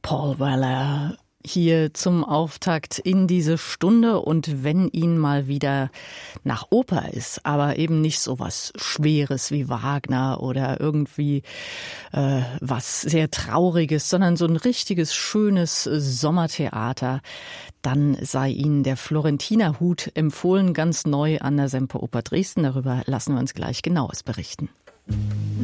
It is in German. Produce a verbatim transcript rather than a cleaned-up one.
Paul Weller hier zum Auftakt in diese Stunde. Und wenn ihn mal wieder nach Oper ist, aber eben nicht so was Schweres wie Wagner oder irgendwie äh, was sehr Trauriges, sondern so ein richtiges, schönes Sommertheater, dann sei Ihnen der Florentinerhut empfohlen, ganz neu an der Semperoper Dresden. Darüber lassen wir uns gleich Genaues berichten.